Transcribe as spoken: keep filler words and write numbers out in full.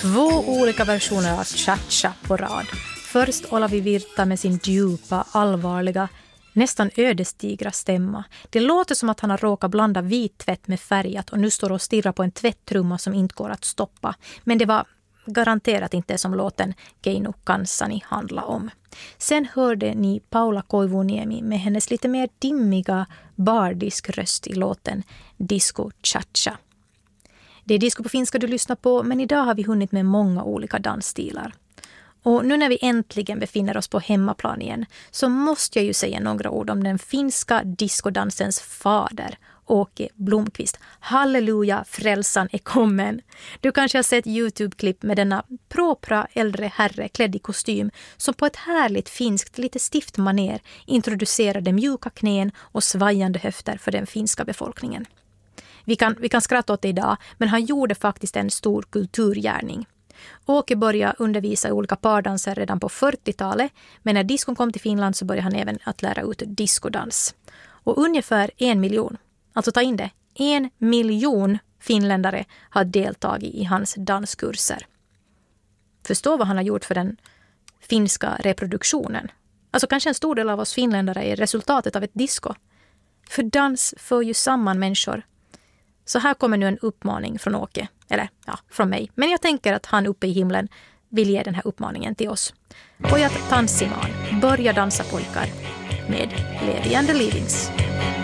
Två olika versioner av Cha-Cha på rad. Först Olavi Virta med sin djupa, allvarliga, nästan ödesdigra stämma. Det låter som att han har råkat blanda vit tvätt med färgat och nu står och stirrar på en tvättrumma som inte går att stoppa. Men det var garanterat inte som låten Keinu Kanssani handlar om. Sen hörde ni Paula Koivuniemi med hennes lite mer dimmiga bardisk röst i låten Disco Cha-Cha. Det är disco på finska du lyssnar på, men idag har vi hunnit med många olika dansstilar. Och nu när vi äntligen befinner oss på hemmaplan igen så måste jag ju säga några ord om den finska diskodansens fader, Åke Blomqvist. Halleluja, frälsan är kommen. Du kanske har sett YouTube-klipp med denna propra äldre herre klädd i kostym som på ett härligt finskt, lite stift maner introducerade mjuka knän och svajande höfter för den finska befolkningen. Vi kan, vi kan skratta åt det idag, men han gjorde faktiskt en stor kulturgärning. Åke började undervisa i olika pardanser redan på fyrtiotalet, men när diskon kom till Finland så började han även att lära ut diskodans. Och ungefär en miljon, alltså ta in det, en miljon finländare har deltagit i hans danskurser. Förstå vad han har gjort för den finska reproduktionen. Alltså kanske en stor del av oss finländare är resultatet av ett disco. För dans för ju samman människor. Så här kommer nu en uppmaning från Åke, eller ja, från mig. Men jag tänker att han uppe i himlen vill ge den här uppmaningen till oss. Pojat tanssimaan, börja dansa pojkar med Levi and the Leavings.